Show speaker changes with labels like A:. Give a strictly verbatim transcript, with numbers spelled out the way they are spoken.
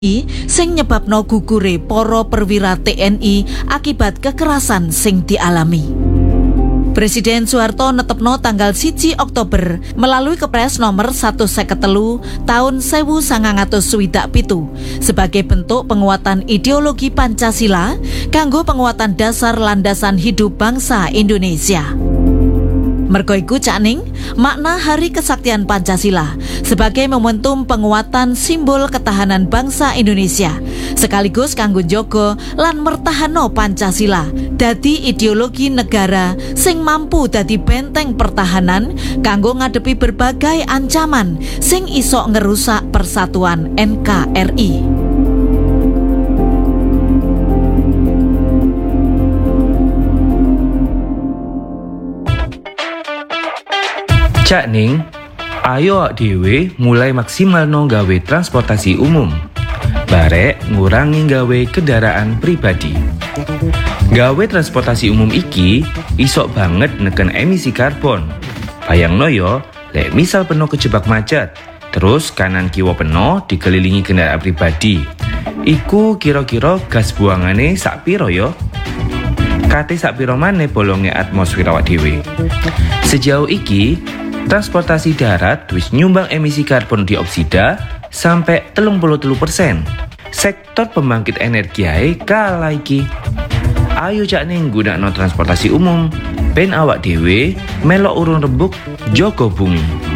A: sing nyebabno gugure para perwira T N I akibat kekerasan sing dialami. Presiden Soeharto netepno tanggal siji Oktober melalui Kepres nomor seratus lima puluh telu tahun seribu sembilan ratus swidak pitu sebagai bentuk penguatan ideologi Pancasila kanggo penguatan dasar landasan hidup bangsa Indonesia. Mergo iku cakning makna Hari Kesaktian Pancasila sebagai momentum penguatan simbol ketahanan bangsa Indonesia sekaligus kanggo njaga lan mertahano Pancasila dadi ideologi negara sing mampu dadi benteng pertahanan kanggo ngadepi berbagai ancaman sing iso ngerusak persatuan N K R I.
B: Cakning, ayo awak dhewe mulai maksimalno gawe transportasi umum. Barek ngurangi gawe kendaraan pribadi. Gawe transportasi umum iki isok banget neken emisi karbon. Bayangno yo, lek misal peno kejebak macet, terus kanan kiwa peno dikelilingi kendaraan pribadi. Iku kira-kira gas buangane sak piro yo? Kate sak piro maneh bolonge atmosfer awak dhewe. Sejauh iki transportasi darat wis nyumbang emisi karbon dioksida sampai telung puluh telu persen. Sektor pembangkit energi ae kalah iki. Ayo cak ning gunakno transportasi umum, ben awak dhewe melok urun rembug jogo bumi.